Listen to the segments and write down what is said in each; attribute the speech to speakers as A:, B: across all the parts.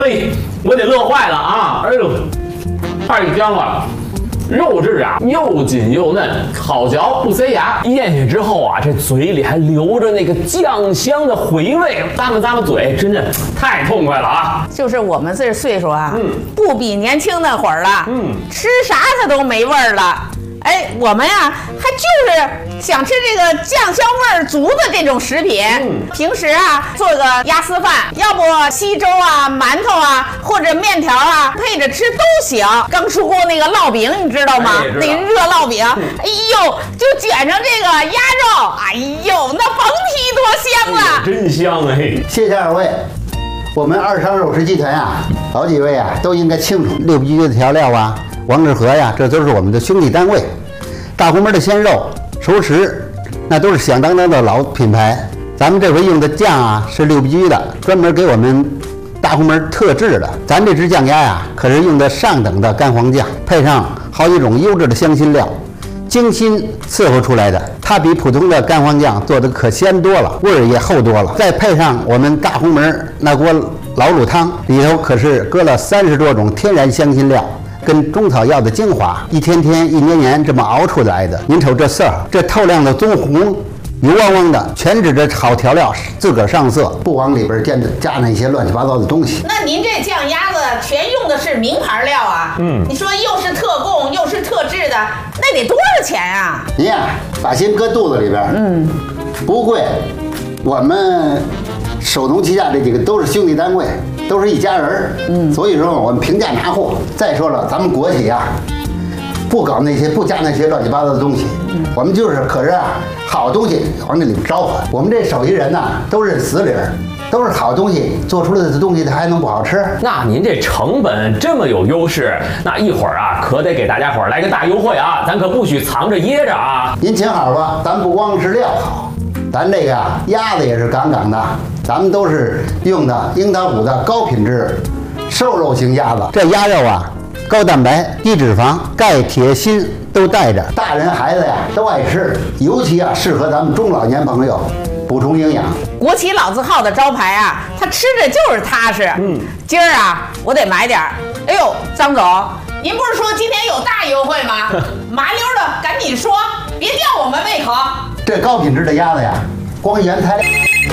A: 嘿，我得乐坏了啊！哎呦，太香了。 肉质啊，又紧又嫩，好嚼不塞牙。咽下之后啊，这嘴里还留着那个酱香的回味，咂巴嘴，真的太痛快了啊！
B: 就是我们这岁数啊，不比年轻那会儿了，吃啥它都没味儿了。哎，我们呀，还就是想吃这个酱香味儿足的这种食品。平时啊，做个鸭丝饭，要不稀粥啊、馒头啊，或者面条啊，配着吃都行。刚出锅那个烙饼，你知道吗？那个热烙饼，哎呦，就卷上这个鸭肉，哎呦，那甭提多香了，
A: 真香哎！
C: 谢谢二位。我们二商肉食集团啊，好几位啊都应该清楚，六必居的调料啊。 王致和呀，这都是我们的兄弟单位。大红门的鲜肉、熟食，那都是响当当的老品牌。咱们这回用的酱啊，是六必居的，专门给我们大红门特制的。咱这只酱鸭呀，可是用的上等的干黄酱，配上好几种优质的香辛料，精心伺候出来的。它比普通的干黄酱做的可鲜多了，味儿也厚多了。再配上我们大红门那锅老卤汤，里头可是搁了30多种天然香辛料。 跟中草药的精华，一天天、一年年这么熬出来的。您瞅这色儿，这透亮的棕红，油汪汪的，全指着好调料自个儿上色，不往里边加那些乱七八糟的东西。
B: 那您这酱鸭子全用的是名牌料啊？你说又是特供又是特制的，那得多少钱啊？
C: 您呀，把心搁肚子里边，不贵。我们手农旗下这几个都是兄弟单位。 都是一家人儿，所以说我们平价拿货。再说了，咱们国企啊，不搞那些，不加那些乱七八糟的东西，我们就是可是啊，好东西往那里招呼。我们这手艺人呐，都是死理儿，都是好东西，做出来的东西它还能不好吃？
A: 那您这成本这么有优势，那一会儿啊，可得给大家伙儿来个大优惠啊！咱可不许藏着掖着啊！
C: 您请好吧，咱不光是料好，咱这个啊鸭子也是杠杠的。 咱们都是用的樱桃谷的高品质瘦肉型鸭子，这鸭肉啊，高蛋白、低脂肪、钙、铁、锌都带着，大人孩子呀都爱吃，尤其啊适合咱们中老年朋友补充营养。
B: 国企老字号的招牌啊，它吃着就是踏实。今儿啊，我得买点儿。哎呦，张总，您不是说今天有大优惠吗？麻溜的，赶紧说，别吊我们胃口。
C: 这高品质的鸭子呀，光原材料。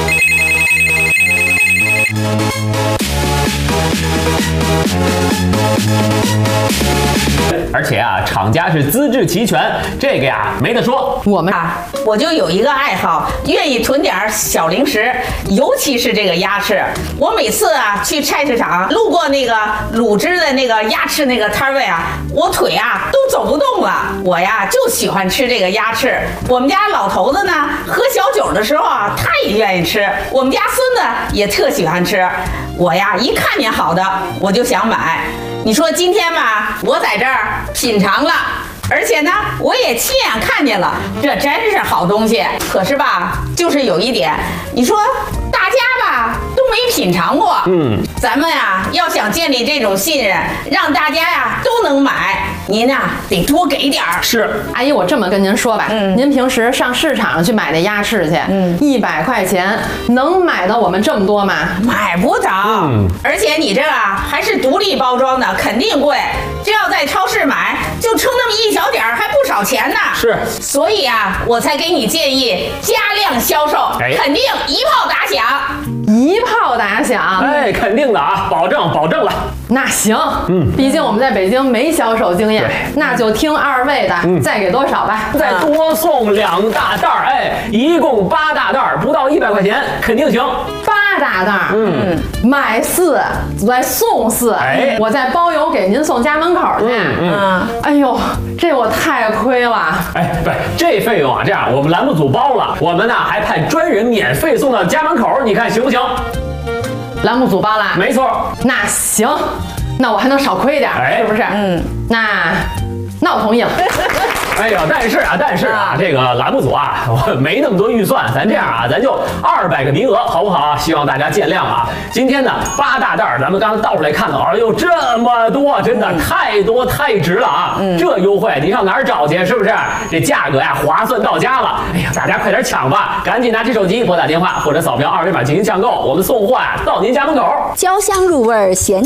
A: 而且啊，厂家是资质齐全，这个呀没得说。
B: 我们啊，我就有一个爱好，愿意囤点小零食，尤其是这个鸭翅。我每次啊去菜市场路过那个卤汁的那个鸭翅那个摊位啊，我腿啊都走不动了。我呀就喜欢吃这个鸭翅。我们家老头子呢喝小酒的时候啊，他也愿意吃。我们家孙子也特喜欢吃。我呀一看见好的，我就想买。你说今天吧，我在这儿品尝了，而且呢，我也亲眼看见了，这真是好东西。可是吧，就是有一点，你说大家吧都没品尝过，咱们呀要想建立这种信任，让大家呀都能买，您呀得多给点儿。
A: 是，
D: 阿姨，我这么跟您说吧，您平时上市场上去买那鸭翅去，100块钱能买到我们这么多吗？
B: 买不着，而且你这啊还是独立包装的，肯定贵。这要在超市买，就称那么一小点儿，还不少钱呢。
A: 是，
B: 所以啊，我才给你建议加量销售，肯定一炮打响。
D: 一炮打响，
A: 哎，肯定的啊，保证了。
D: 那行，毕竟我们在北京没销售经验，那就听二位的，再给多少吧？
A: 再多送2大袋儿，哎，一共8大袋儿，不到100块钱，肯定行。
D: 8大袋儿，买4再送4，我再包邮给您送家门口去。哎呦，这我太亏了。
A: 哎，不是这费用啊，这样我们栏目组包了，我们呢还派专人免费送到家门口，你看行不行？
D: 栏目组包了，
A: 没错。
D: 那行，那我还能少亏点，是不是？那我同意了。
A: 哎呀，但是啊，这个栏目组啊，我没那么多预算，咱这样啊，咱就200个名额，好不好？希望大家见谅啊。今天呢，8大袋儿，咱们刚刚倒出来看到，哎呦，这么多，真的太多太值了啊！这优惠你上哪儿找去？是不是？这价格呀，划算到家了。哎呀，大家快点抢吧，赶紧拿起手机拨打电话或者扫描2维码进行抢购，我们送货啊到您家门口。
E: 焦香入味咸。